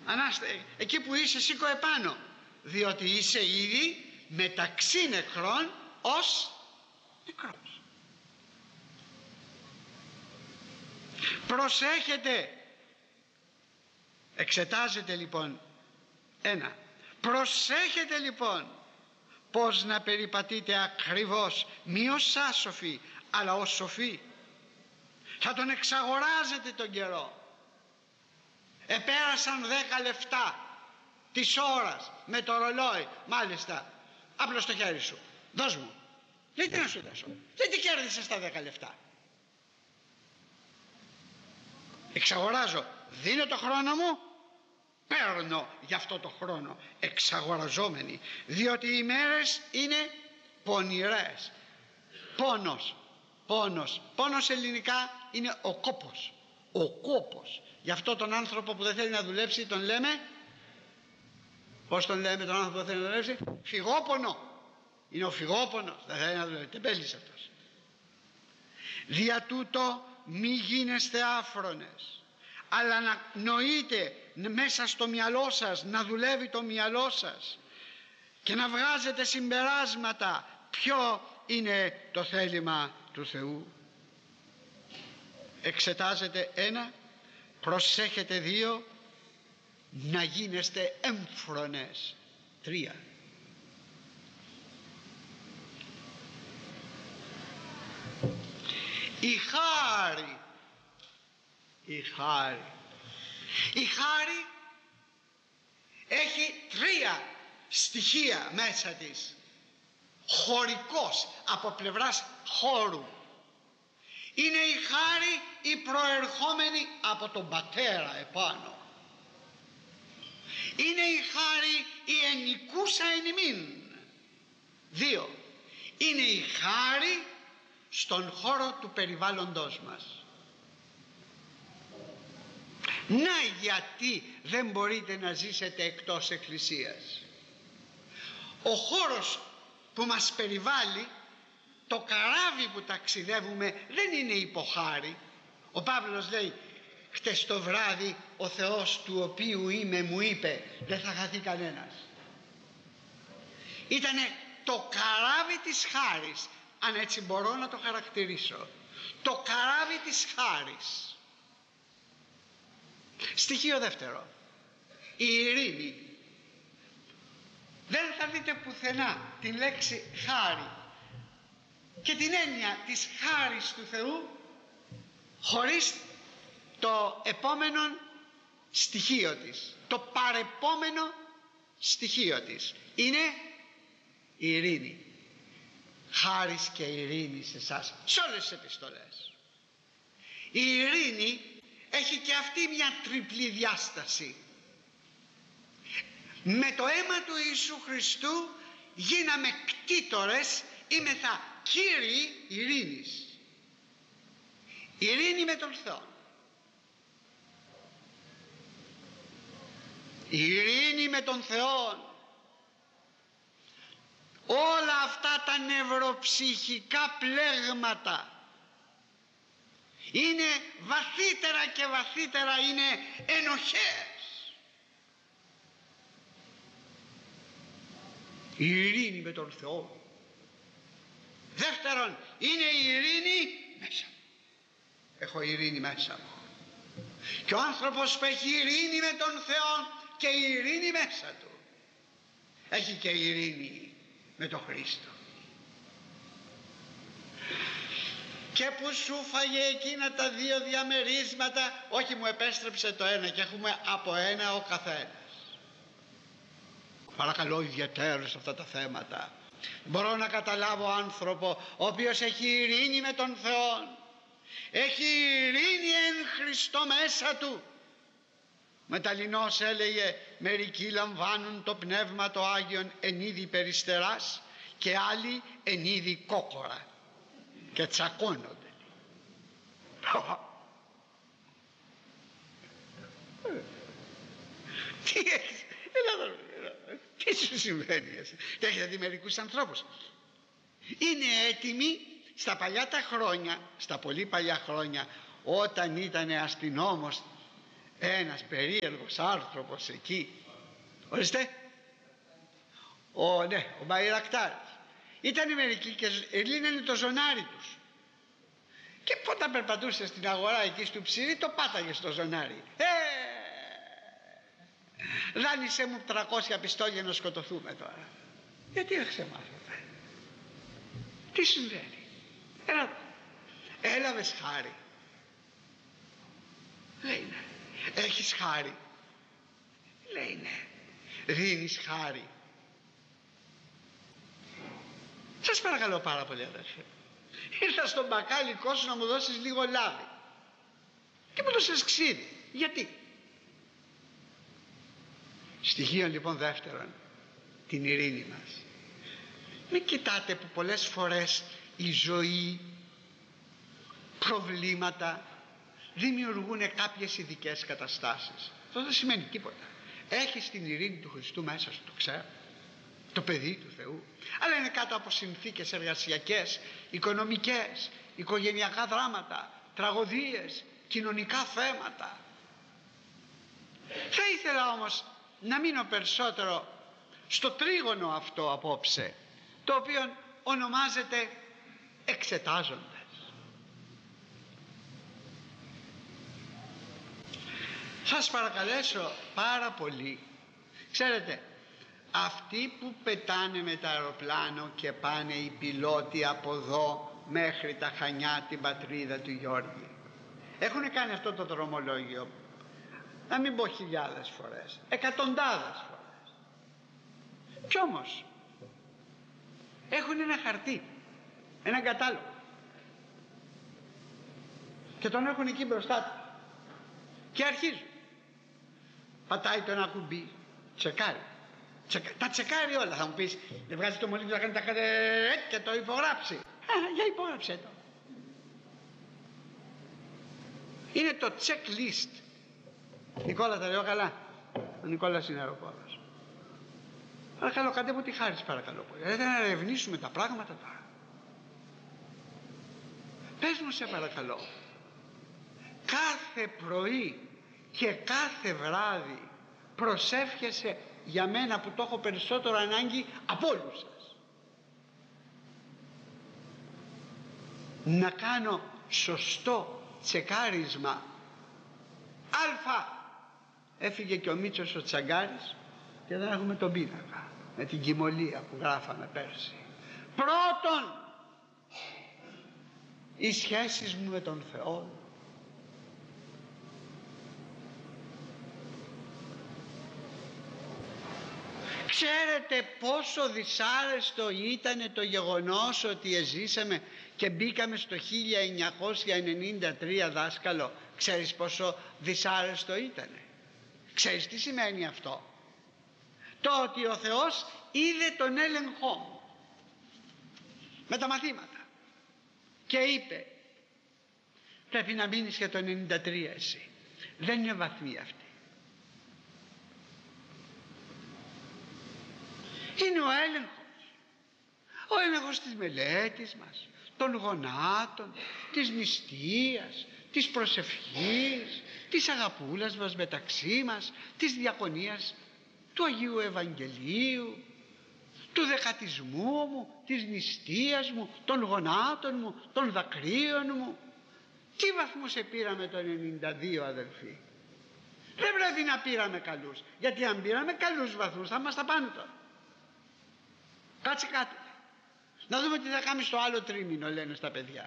εκεί που είσαι σήκω επάνω, διότι είσαι ήδη μεταξύ νεκρών ως νεκρός. Προσέχετε, εξετάζετε λοιπόν προσέχετε λοιπόν πως να περιπατείτε ακριβώς, μη ως άσοφοι αλλά ως σοφοί. Θα τον εξαγοράζετε τον καιρό. Επέρασαν 10 λεπτά της ώρας με το ρολόι, μάλιστα, απλώς το χέρι σου, δώσ' μου. Λέει, τι να σου δώσω, δεν τι κέρδισες στα 10 λεπτά. Εξαγοράζω, δίνω το χρόνο μου, παίρνω για αυτό το χρόνο, εξαγοραζόμενοι, διότι οι μέρες είναι πονηρές. Πόνος ελληνικά είναι ο κόπος. Γι' αυτό τον άνθρωπο που δεν θέλει να δουλέψει τον λέμε, πώς τον λέμε τον άνθρωπο που δεν θέλει να δουλέψει? Φυγόπονο. Είναι ο φυγόπονος, δεν θέλει να δουλέψει, τεμπέλης αυτός. Δια τούτο μη γίνεστε άφρονες, αλλά να νοείτε μέσα στο μυαλό σας, να δουλεύει το μυαλό σας και να βγάζετε συμπεράσματα ποιο είναι το θέλημα του Θεού. Εξετάζετε 1, προσέχετε 2, να γίνεστε έμφρονες 3. Η χάρη έχει 3 στοιχεία μέσα της. Χωρικός, από πλευράς χώρου. Είναι η χάρη η προερχόμενη από τον Πατέρα επάνω. Είναι η χάρη η ενικούσα εν ημίν. 2. Είναι η χάρη στον χώρο του περιβάλλοντος μας. Να γιατί δεν μπορείτε να ζήσετε εκτός εκκλησίας. Ο χώρος που μας περιβάλλει, το καράβι που ταξιδεύουμε, δεν είναι υποχάρη. Ο Παύλος λέει, χτες το βράδυ ο Θεός του οποίου είμαι μου είπε, δεν θα χαθεί κανένας. Ήτανε το καράβι της χάρης, αν έτσι μπορώ να το χαρακτηρίσω, το καράβι της χάρης. Στοιχείο δεύτερο, η ειρήνη. Δεν θα δείτε πουθενά την λέξη χάρη και την έννοια της χάρης του Θεού χωρίς το επόμενο στοιχείο της, το παρεπόμενο στοιχείο της. Είναι η ειρήνη. Χάρις και ειρήνη σε εσάς, σε όλες τις επιστολές. Η ειρήνη έχει και αυτή μια τριπλή διάσταση. Με το αίμα του Ιησού Χριστού γίναμε κτήτορες, είμεθα κύριοι ειρήνης. Ειρήνη με τον Θεό, ειρήνη με τον Θεό. Όλα αυτά τα νευροψυχικά πλέγματα είναι βαθύτερα και βαθύτερα, είναι ενοχές. Η ειρήνη με τον Θεό. Δεύτερον, είναι η ειρήνη μέσα μου. Έχω ειρήνη μέσα μου. Και ο άνθρωπος που έχει ειρήνη με τον Θεό και η ειρήνη μέσα του, έχει και ειρήνη με τον Χριστό. Και που σου φάγε εκείνα τα 2 διαμερίσματα, όχι μου επέστρεψε το ένα και έχουμε από ένα ο καθένας. Παρακαλώ ιδιαιτέρως αυτά τα θέματα. Μπορώ να καταλάβω άνθρωπο ο οποίος έχει ειρήνη με τον Θεό, έχει ειρήνη εν Χριστώ μέσα του. Μεταλληνώς έλεγε, μερικοί λαμβάνουν το Πνεύμα το Άγιον εν είδη περιστεράς και άλλοι εν είδη κόκορα και τσακώνονται. Τι έχεις, τι σου συμβαίνει εσύ? Τι έχετε δει μερικούς ανθρώπους? Είναι έτοιμοι στα παλιά τα χρόνια, στα πολύ παλιά χρόνια, όταν ήταν αστυνόμος ένας περίεργος άνθρωπος εκεί, ορίστε, ο Μπαϊρακτάρης. Ήταν μερικοί και λύνανε το ζωνάρι τους, και όταν περπατούσε στην αγορά εκεί στο Ψηρή, το πάταγε στο ζωνάρι. Δάνεισε μου 300 πιστόλια να σκοτωθούμε τώρα. Γιατί έχασε μάθημα? Τι συμβαίνει? Έλαβες χάρη? Λέει ναι. Έχεις χάρη? Λέει ναι. Δίνεις χάρη? Σας παρακαλώ πάρα πολύ, αδερφέ, ήρθα στον μπακάλικο σου να μου δώσεις λίγο λάδι και μου δώσεις ξύδι. Γιατί? Στοιχείο λοιπόν δεύτερον, την ειρήνη μας. Μην κοιτάτε που πολλές φορές η ζωή, προβλήματα δημιουργούν κάποιες ειδικές καταστάσεις. Αυτό δεν σημαίνει τίποτα. Έχεις την ειρήνη του Χριστού μέσα σου, το ξέρω, το παιδί του Θεού, αλλά είναι κάτω από συνθήκες εργασιακές, οικονομικές, οικογενειακά δράματα, τραγωδίες, κοινωνικά θέματα. Θα ήθελα όμως να μείνω περισσότερο στο τρίγωνο αυτό απόψε, το οποίο ονομάζεται εξετάζοντας. Σας παρακαλέσω πάρα πολύ, ξέρετε, αυτοί που πετάνε με το αεροπλάνο και πάνε οι πιλότοι από εδώ μέχρι τα Χανιά, την πατρίδα του Γιώργη, έχουν κάνει αυτό το δρομολόγιο, να μην πω χιλιάδες φορές, εκατοντάδες φορές, κι όμως έχουν ένα χαρτί, ένα κατάλογο, και τον έχουν εκεί μπροστά του και αρχίζουν. Πατάει το ένα κουμπί, τσεκάρει, τα τσεκάρει όλα. Θα μου πεις, δεν βγάζει το μολύβι να κάνει τα και το υπογράψει? Για υπόγραψε το. Είναι το checklist. Νικόλα, τα λέω καλά? Ο Νικόλας είναι αεροπόρος. Παρακαλώ, κάντε μου τη χάρη, παρακαλώ πολύ. Δεν θα ερευνήσουμε τα πράγματα τώρα. Πες μου σε παρακαλώ, κάθε πρωί και κάθε βράδυ προσεύχεσαι για μένα που το έχω περισσότερο ανάγκη από όλους σας, να κάνω σωστό τσεκάρισμα? Έφυγε και ο Μίτσος ο Τσαγκάρης και δεν έχουμε τον πίνακα με την κοιμωλία που γράφαμε πέρσι. Πρώτον, οι σχέσεις μου με τον Θεό. Ξέρετε πόσο δυσάρεστο ήταν το γεγονός ότι εζήσαμε και μπήκαμε στο 1993, δάσκαλο? Ξέρεις πόσο δυσάρεστο ήτανε? Ξέρεις τι σημαίνει αυτό? Το ότι ο Θεός είδε τον έλεγχό μου με τα μαθήματα και είπε, πρέπει να μείνεις για το 93 εσύ. Δεν είναι βαθμοί αυτοί. Είναι ο έλεγχος της μελέτης μας, των γονάτων, της νηστείας, της προσευχής, της αγαπούλας μας μεταξύ μας, της διακονίας, του Αγίου Ευαγγελίου, του δεκατισμού μου, της νηστείας μου, των γονάτων μου, των δακρύων μου. Τι βαθμούς πήραμε το 92, αδελφοί? Δεν πρέπει να πήραμε καλούς, γιατί αν πήραμε καλούς βαθμούς θα μας τα πάνε τώρα. Κάτσε κάτω, να δούμε τι θα κάνουμε στο άλλο τρίμηνο, λένε στα παιδιά.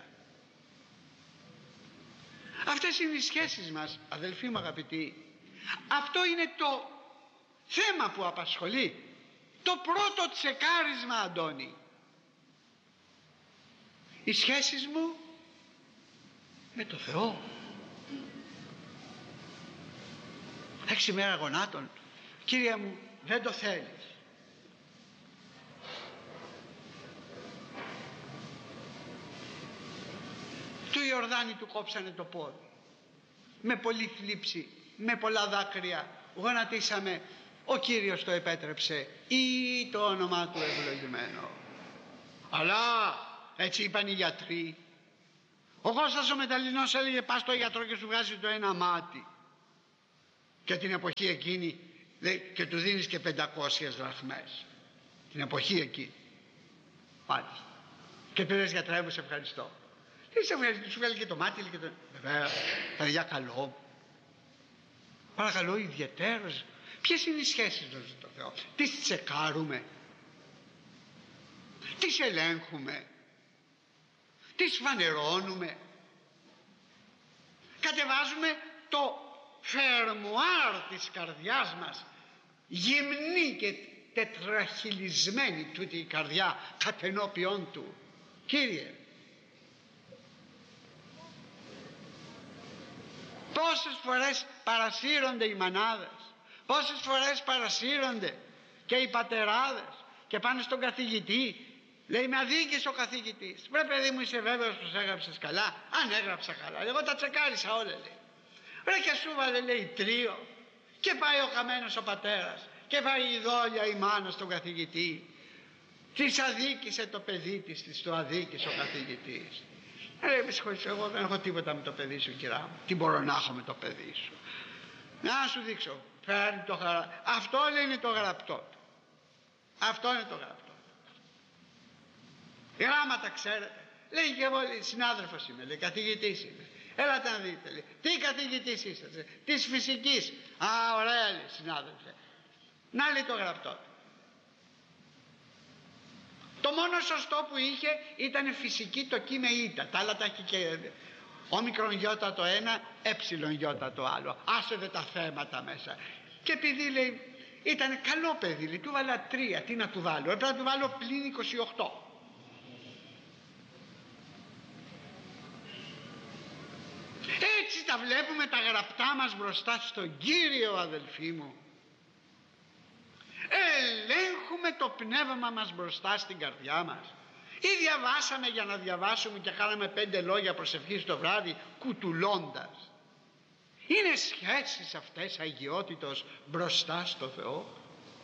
Αυτές είναι οι σχέσεις μας, αδελφοί μου αγαπητοί. Αυτό είναι το θέμα που απασχολεί. Το πρώτο τσεκάρισμα, Αντώνη. Οι σχέσεις μου με το Θεό. 6 μέρα γονάτων, Κύριε μου, δεν το θέλεις? Του Ιορδάνη του κόψανε το πόδι, με πολλή θλίψη, με πολλά δάκρυα γονατίσαμε. Ο Κύριος το επέτρεψε, ή το όνομά του ευλογημένο. Αλλά έτσι είπαν οι γιατροί. Ο Κώστας ο Μεταλλινός έλεγε, πας στο γιατρό και σου βγάζει το ένα μάτι. Και την εποχή εκείνη, λέει, και του δίνεις και 500 δραχμές. Την εποχή εκείνη. Μάλιστα. Και του λες, γιατρέ μου, σε ευχαριστώ. Τι σε ευχαριστώ, σου βγάλει και το μάτι, και το... Βέβαια, θα είναι για καλό. Παρακαλώ ιδιαιτέρως. Ποιες είναι οι σχέσεις μας με τον Θεό? Τις τσεκάρουμε, τις ελέγχουμε, τις φανερώνουμε, κατεβάζουμε το φερμουάρ της καρδιάς μας, γυμνή και τετραχυλισμένη τούτη η καρδιά κατενώπιον του. Κύριε, πόσες φορές παρασύρονται οι μανάδες, πόσες φορές παρασύρονται και οι πατεράδες και πάνε στον καθηγητή, λέει, με αδίκησε ο καθηγητής. Βρε παιδί μου, είσαι βέβαιος πως έγραψες καλά? Αν έγραψα καλά, εγώ τα τσεκάρισα όλα, λέει. Βρε και σου βάλε, λέει, 3 και πάει ο χαμένος ο πατέρας και πάει η δόλια η μάνα στον καθηγητή. Της αδίκησε το παιδί της, της το αδίκησε ο καθηγητής. Με συγχωρείς, εγώ δεν έχω τίποτα με το παιδί σου, κυρά μου. Τι μπορώ να έχω με το παιδί σου? Να σου δείξω. Φέρνει το γραπτό. Αυτό είναι το γραπτό. Αυτό είναι το γραπτό. Γράμματα ξέρετε? Λέει, και εγώ, λέει, συνάδελφος είμαι, λέει, καθηγητής είμαι. Έλατε να δείτε, λέει. Τι καθηγητής είσαστε? Της φυσικής. Α, ωραία, λέει, συνάδελφε. Να, λέει, το γραπτό. Το μόνο σωστό που είχε ήταν φυσική, το κει με ήτα. Τα άλλα τα έχει και όμικρον γιώτα το ένα, έψιλον γιώτα το άλλο. Άσοδε τα θέματα μέσα. Και επειδή, λέει, ήταν καλό παιδί, λέει, του βάλα 3. Τι να του βάλω? Έπρεπε να του βάλω πλην 28. Έτσι τα βλέπουμε τα γραπτά μας μπροστά στον Κύριο, αδελφοί μου. Ελέγχουμε το πνεύμα μας μπροστά στην καρδιά μας. Ή διαβάσαμε για να διαβάσουμε και κάναμε 5 λόγια προσευχής το βράδυ κουτουλώντας? Είναι σχέσεις αυτές αγιότητος μπροστά στο Θεό?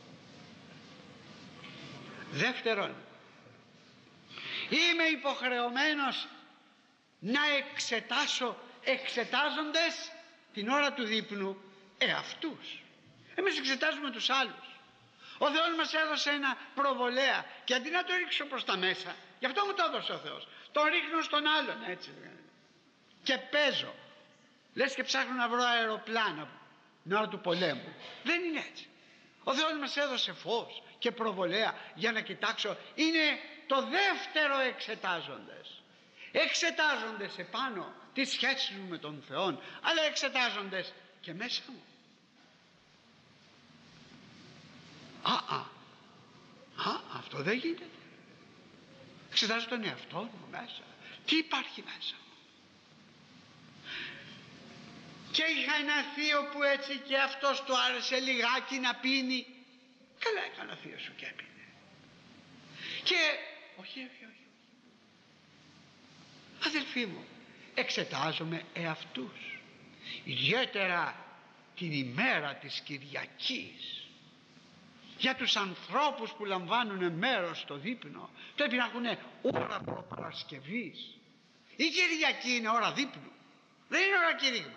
Δεύτερον, είμαι υποχρεωμένος να εξετάσω, εξετάζοντες την ώρα του δείπνου, εαυτούς. Εμείς εξετάζουμε τους άλλους. Ο Θεός μας έδωσε ένα προβολέα και αντί να το ρίξω προς τα μέσα, γι' αυτό μου το έδωσε ο Θεός, το ρίχνω στον άλλον, έτσι, και παίζω. Λες και ψάχνω να βρω αεροπλάνα την ώρα του πολέμου. Δεν είναι έτσι. Ο Θεός μας έδωσε φως και προβολέα για να κοιτάξω. Είναι το δεύτερο εξετάζοντες. Εξετάζοντες επάνω τις σχέσεις μου με τον Θεό, αλλά εξετάζοντες και μέσα μου. Αυτό δεν γίνεται. Εξετάζω τον εαυτό μου μέσα. Τι υπάρχει μέσα μου? Και είχα ένα θείο που έτσι και αυτός του άρεσε λιγάκι να πίνει. Καλά έκανα, θείο σου, και έπινε. Και όχι. Αδελφοί μου, εξετάζομαι εαυτούς. Ιδιαίτερα την ημέρα της Κυριακής. Για τους ανθρώπους που λαμβάνουν μέρος στο δείπνο πρέπει να έχουν ώρα προπαρασκευής. Η Κυριακή είναι ώρα δείπνου, δεν είναι ώρα κηρύγματος.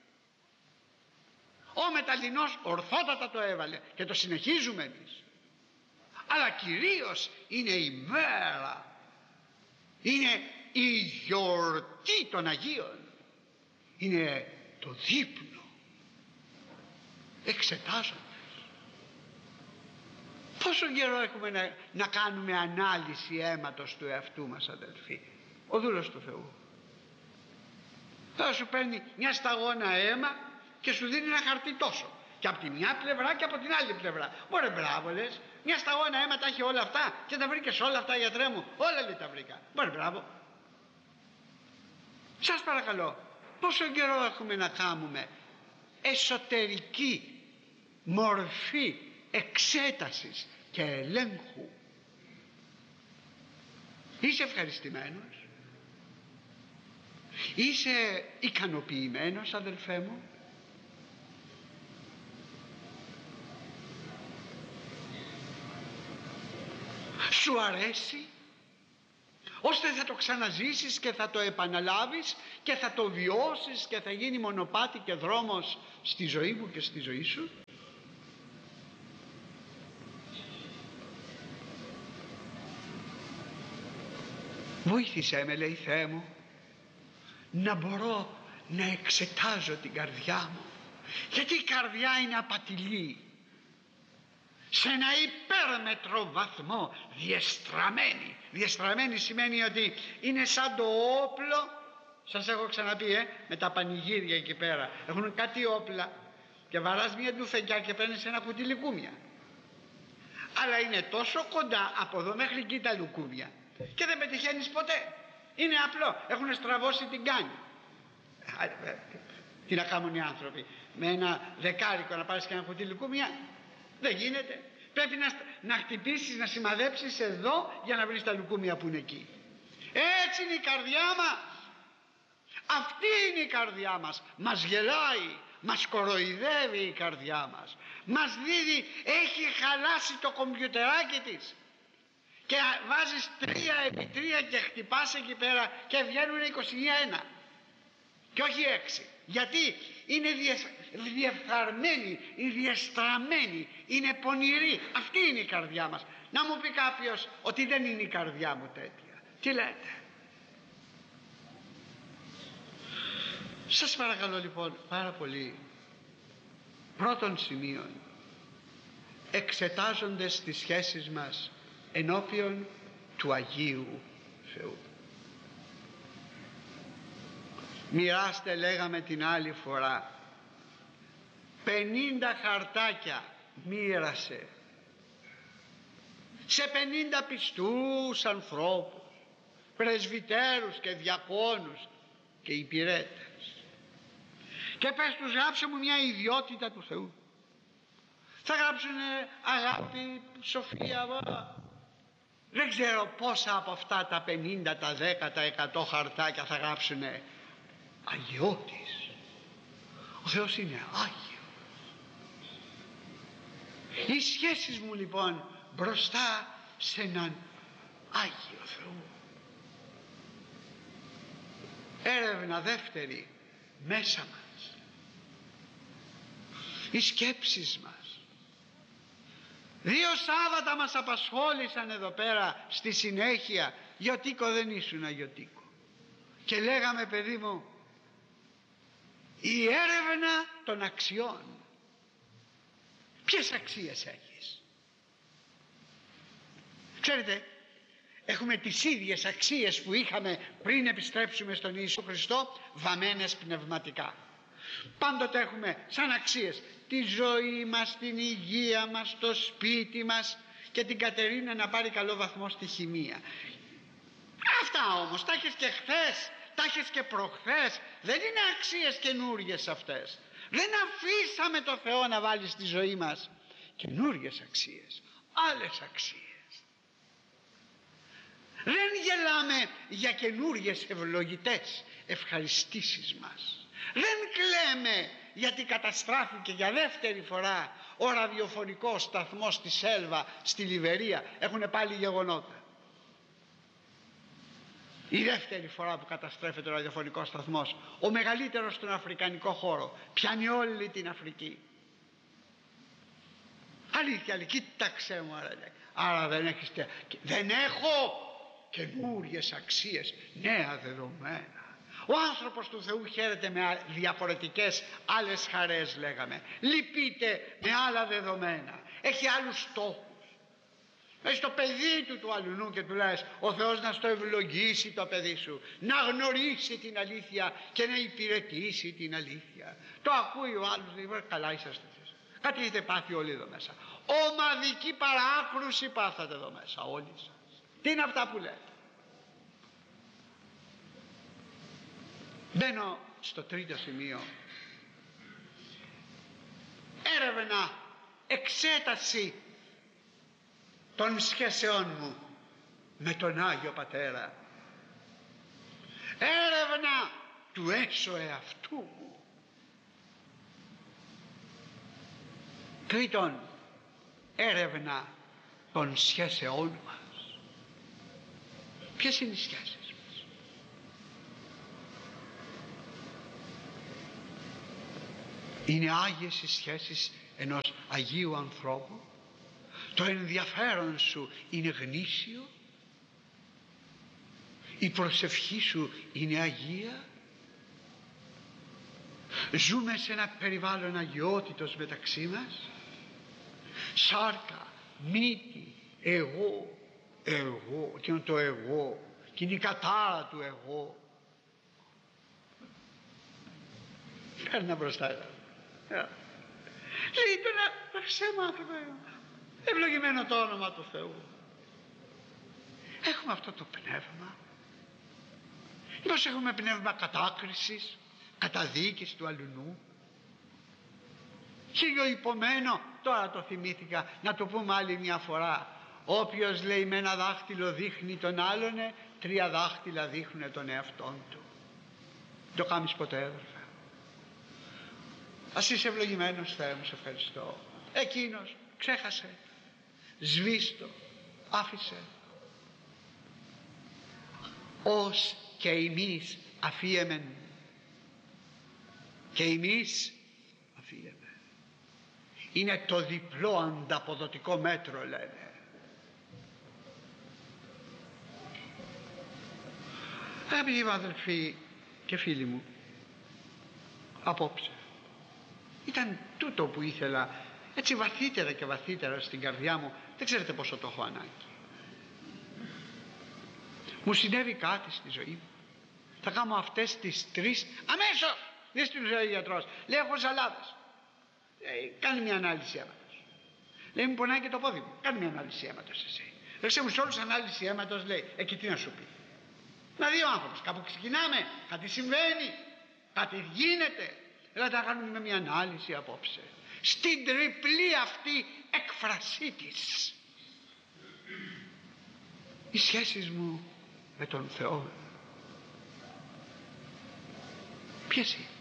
Ο Μεταλληνός ορθότατα το έβαλε και το συνεχίζουμε εμείς. Αλλά κυρίως είναι η μέρα, είναι η γιορτή των Αγίων, είναι το δείπνο. Εξετάζοντας πόσο καιρό έχουμε να κάνουμε ανάλυση αίματος του εαυτού μας, αδελφοί? Ο δούλος του Θεού θα σου παίρνει μια σταγόνα αίμα και σου δίνει ένα χαρτί τόσο, και από τη μια πλευρά και από την άλλη πλευρά. Ωραία, μπράβο, λες, μια σταγόνα αίμα τα έχει όλα αυτά και τα βρήκες όλα αυτά, γιατρέ μου? Όλα, λέει, τα βρήκα. Ωραία, μπράβο. Σας παρακαλώ, πόσο καιρό έχουμε να κάνουμε εσωτερική μορφή εξέτασης και ελέγχου? Είσαι ευχαριστημένος? Είσαι ικανοποιημένος, αδελφέ μου? Σου αρέσει? ώστε θα το ξαναζήσεις και θα το επαναλάβεις και θα το βιώσεις και θα γίνει μονοπάτι και δρόμος στη ζωή μου και στη ζωή σου. Βοήθησέ με, λέει, Θεέ μου, να μπορώ να εξετάζω την καρδιά μου, γιατί η καρδιά είναι απατηλή, σε ένα υπέρμετρο βαθμό διεστραμμένη. Διεστραμμένη σημαίνει ότι είναι σαν το όπλο, σας έχω ξαναπεί, με τα πανηγύρια εκεί πέρα έχουν κάτι όπλα και βαράς μια ντουφεκιά και παίρνεις ένα κουτί λουκούμια, αλλά είναι τόσο κοντά από εδώ μέχρι εκεί τα λουκούμια και δεν πετυχαίνεις ποτέ. Είναι απλό, έχουν στραβώσει την κάνη. Τι να κάνουν οι άνθρωποι, με ένα δεκάρικο να πάρεις και ένα κουτί λουκούμια? Δεν γίνεται. Πρέπει να χτυπήσεις, να σημαδέψεις εδώ για να βρεις τα λουκούμια που είναι εκεί. Έτσι είναι η καρδιά μας. Αυτή είναι η καρδιά μας. Μας γελάει, μας κοροϊδεύει η καρδιά μας. Μας δίδει, έχει χαλάσει το κομπιουτεράκι της και βάζεις 3x3 και χτυπάς εκεί πέρα και βγαίνουν 21-1 και όχι 6. Γιατί είναι διεφθαρμένη, είναι διεστραμμένη, είναι πονηρή. Αυτή είναι η καρδιά μας. Να μου πει κάποιος ότι δεν είναι η καρδιά μου τέτοια, τι λέτε? Σας παρακαλώ λοιπόν πάρα πολύ, πρώτον σημείο, εξετάζοντας τις σχέσεις μας ενώπιον του Αγίου Θεού. Μοιράστε, λέγαμε την άλλη φορά, 50 χαρτάκια μοίρασε σε 50 πιστούς ανθρώπους, πρεσβυτέρους και διακόνους και υπηρέτες, και πες τους, γράψε μου μια ιδιότητα του Θεού. Θα γράψουν αγάπη, σοφία, δεν ξέρω πόσα από αυτά τα 50, τα 10, τα 100 χαρτάκια θα γράψουν αγιώτης. Ο Θεός είναι Άγιος. Οι σχέσεις μου λοιπόν μπροστά σε έναν Άγιο Θεό. Έρευνα δεύτερη, μέσα μας, οι σκέψεις μας. 2 Σάββατα μας απασχόλησαν εδώ πέρα στη συνέχεια. Γιωτίκο δεν ήσουν αγιωτίκο, και λέγαμε, παιδί μου, η έρευνα των αξιών. Ποιες αξίες έχεις? Ξέρετε, έχουμε τις ίδιες αξίες που είχαμε πριν επιστρέψουμε στον Ιησού Χριστό, βαμμένες πνευματικά. Πάντοτε έχουμε σαν αξίες τη ζωή μας, την υγεία μας, το σπίτι μας, και την Κατερίνα να πάρει καλό βαθμό στη χημεία. Αυτά όμως τα έχεις και χθες, τα έχεις και προχθές. Δεν είναι αξίες καινούριες αυτές. Δεν αφήσαμε το Θεό να βάλει στη ζωή μας καινούριες αξίες, άλλες αξίες. Δεν γελάμε για καινούριες ευλογητές ευχαριστήσεις μας. Δεν κλαίμε γιατί καταστράφηκε για δεύτερη φορά ο ραδιοφωνικός σταθμός στη Σέλβα, στη Λιβερία. Έχουν πάλι γεγονότα. Η δεύτερη φορά που καταστρέφεται ο ραδιοφωνικός σταθμός, ο μεγαλύτερος στον αφρικανικό χώρο, πιάνει όλη την Αφρική. Αλήθεια, κοίταξε μου, άρα δεν έχω καινούριες αξίες, νέα δεδομένα. Ο άνθρωπος του Θεού χαίρεται με διαφορετικές άλλες χαρές, λέγαμε. Λυπείται με άλλα δεδομένα, έχει άλλους στόχους. Έχει το παιδί του αλουνού και του λες, ο Θεός να στο ευλογήσει το παιδί σου, να γνωρίσει την αλήθεια και να υπηρετήσει την αλήθεια. Το ακούει ο άλλος, λέει, καλά είσαστε εσείς. Κάτι έχετε πάθει όλοι εδώ μέσα. Ομαδική παράκρουση πάθατε εδώ μέσα όλοι σας. Τι είναι αυτά που λέτε? Μπαίνω στο τρίτο σημείο. Έρευνα, εξέταση των σχέσεών μου με τον Άγιο Πατέρα. Έρευνα του έσω εαυτού μου. Τρίτον, έρευνα των σχέσεών μας. Ποιες είναι οι σχέσεις μας? Είναι άγιες οι σχέσεις ενός Αγίου ανθρώπου? Το ενδιαφέρον σου είναι γνήσιο? Η προσευχή σου είναι αγία? Ζούμε σε ένα περιβάλλον αγιότητος μεταξύ μας? Σάρκα, μύτη, εγώ, και είναι το εγώ, και είναι η κατάρα του εγώ. Παίρνα μπροστά. Λέει τώρα, ψέμα άνθρωπε, ευλογημένο το όνομα του Θεού. Έχουμε αυτό το πνεύμα? Μήπως έχουμε πνεύμα κατάκρισης, καταδίκης του αλουνού? Χιλιοϊπωμένο, τώρα το θυμήθηκα, να το πούμε άλλη μια φορά. Όποιος λέει με ένα δάχτυλο δείχνει τον άλλον, 3 δάχτυλα δείχνουν τον εαυτόν του. Το κάνεις ποτέ, αδερφέ? Ας είσαι ευλογημένος, Θεέ μου, σε ευχαριστώ. Εκείνος ξέχασε, σβήστο, άφησε. Ως και εμείς αφίεμεν, και εμείς αφίεμεν. Είναι το διπλό ανταποδοτικό μέτρο, λένε. Αγαπητοί αδελφοί και φίλοι μου, απόψε ήταν τούτο που ήθελα, έτσι βαθύτερα και βαθύτερα στην καρδιά μου. Δεν ξέρετε πόσο το έχω ανάγκη. Μου συνέβη κάτι στη ζωή μου. Θα κάνω αυτές τις 3 αμέσως. Δεν στην ουσία ο γιατρός. Λέει, έχω ζαλάδες. Κάνει μια ανάλυση αίματος. Λέει, μου πονάει και το πόδι μου. Κάνει μια ανάλυση αίματος εσύ. Ρε μου, σε όλους ανάλυση αίματος, λέει. Εκεί τι να σου πει? Να δει ο άνθρωπος, κάπου ξεκινάμε, κάτι συμβαίνει, κάτι γίνεται. Έλατε να κάνουμε μια ανάλυση απόψε. Στην τριπλή αυτή έκφρασή της. Οι σχέσεις μου με τον Θεό, ποιες είναι?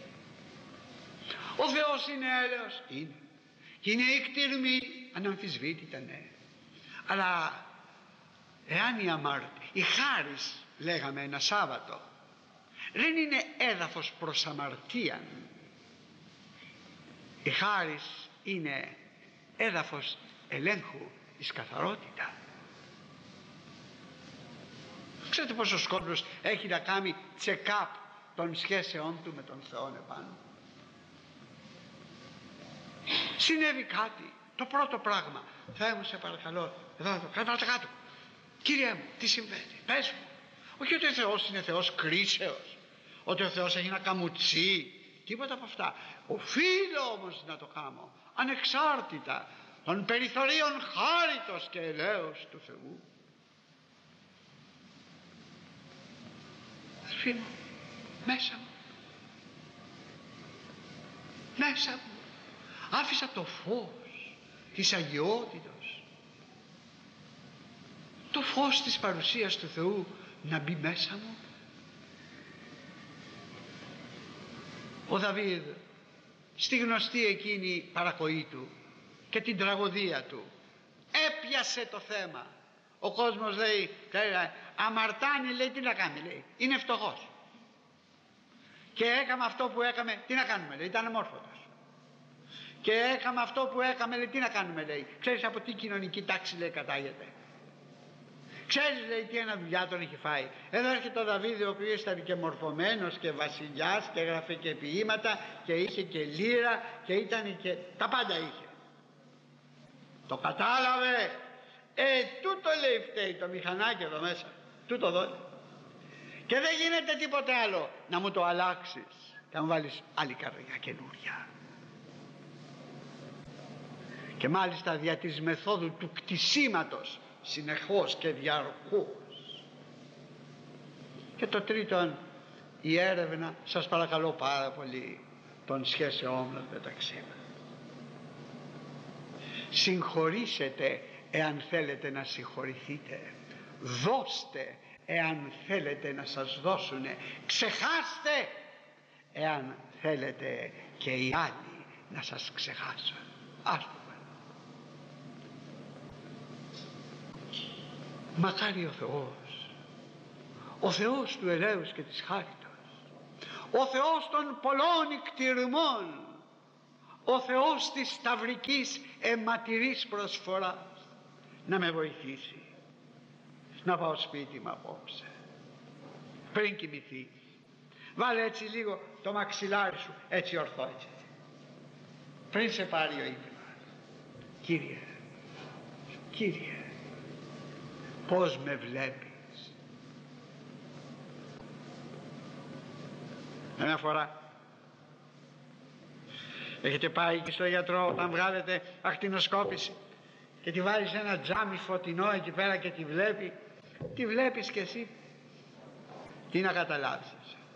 Ο Θεός είναι έλεος? Είναι. Είναι εκτιρμή? Αναμφισβήτητα, ναι. Αλλά εάν η χάρις, λέγαμε ένα Σάββατο, δεν είναι έδαφος προς αμαρτίαν, η χάρις είναι έδαφος ελέγχου εις καθαρότητα. Ξέρετε πόσος κόσμος έχει να κάνει check-up των σχέσεών του με τον Θεό επάνω? Συνέβη κάτι, το πρώτο πράγμα, Θεέ μου σε παρακαλώ, εδώ, κάτω, Κύριε μου, τι συμβαίνει? Πες μου. Όχι ότι ο Θεός είναι Θεός κρίσεως, ότι ο Θεός έχει να καμουτσί, τίποτα από αυτά. Οφείλω όμως να το κάνω ανεξάρτητα των περιθωρίων χάριτος και ελέος του Θεού. Αδελφοί μου, μέσα μου άφησα το φως της αγιότητος, το φως της παρουσίας του Θεού να μπει μέσα μου. Ο Δαβίδ στη γνωστή εκείνη παρακοή του και την τραγωδία του έπιασε το θέμα. Ο κόσμος λέει, αμαρτάνει, λέει, τι να κάνει, λέει, είναι φτωχός και έκαμε αυτό που έκαμε, τι να κάνουμε, λέει, ήταν αμόρφωτος και έκαμε αυτό που έκαμε, λέει, τι να κάνουμε, λέει, ξέρεις από τι κοινωνική τάξη, λέει, κατάγεται? Ξέρεις, λέει, τι ένα δουλειά τον έχει φάει? Εδώ έρχεται ο Δαβίδ, ο οποίος ήταν και μορφωμένος και βασιλιάς και έγραφε και ποίηματα και είχε και λύρα και ήταν και τα πάντα είχε. Το κατάλαβε. Τούτο, λέει, φταίει το μηχανάκι εδώ μέσα, τούτο εδώ, και δεν γίνεται τίποτε άλλο να μου το αλλάξεις και να μου βάλεις άλλη καρδιά καινούρια. Και μάλιστα δια της μεθόδου του κτισίματος, συνεχώς και διαρκώς. Και το τρίτον, η έρευνα, σας παρακαλώ πάρα πολύ, των σχέσεών μας μεταξύ μας. Συγχωρήσετε εάν θέλετε να συγχωρηθείτε, δώστε εάν θέλετε να σας δώσουνε, ξεχάστε εάν θέλετε και οι άλλοι να σας ξεχάσουν. Ας πούμε, μακάρι ο Θεός ο Θεός του ελέους και της χάριτος, ο Θεός των πολλών ικτηρμών, ο Θεός της σταυρικής αιματηρής προσφοράς να με βοηθήσει να πάω σπίτι μου απόψε πριν κοιμηθεί. Βάλε έτσι λίγο το μαξιλάρι σου έτσι ορθό, έτσι πριν σε πάρει ο ύπνος. Κύριε, Κύριε, πως με βλέπεις? Μια φορά έχετε πάει και στο γιατρό όταν βγάλετε ακτινοσκόπηση και τη βάζεις ένα τζάμι φωτεινό εκεί πέρα και τη βλέπει, τη βλέπεις κι εσύ, τι να καταλάβεις?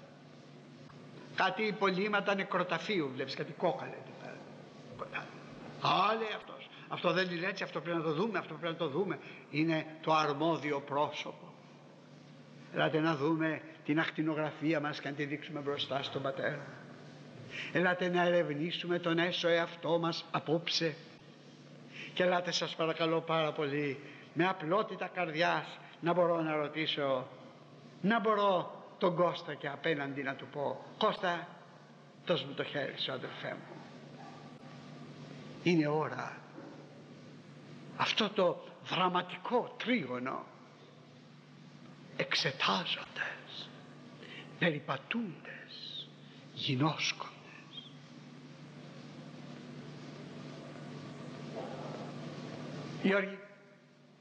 Κάτι υπολείμματα νεκροταφείου βλέπεις, κάτι κόκαλα εκεί πέρα. Λέει αυτός, αυτό δεν είναι έτσι, αυτό πρέπει να το δούμε, αυτό πρέπει να το δούμε. Είναι το αρμόδιο πρόσωπο. Ελάτε να δούμε την ακτινογραφία μας και να τη δείξουμε μπροστά στον Πατέρα. Ελάτε να ερευνήσουμε τον έσω εαυτό μας απόψε. Και ελάτε σας παρακαλώ πάρα πολύ, με απλότητα καρδιάς να μπορώ να ρωτήσω, να μπορώ τον Κώστα και απέναντι να του πω, Κώστα, δώσ' μου το χέρι σου αδελφέ μου. Είναι ώρα αυτό το δραματικό τρίγωνο, εξετάζοντες, περιπατούντες, γινώσκοντες. Γιώργη,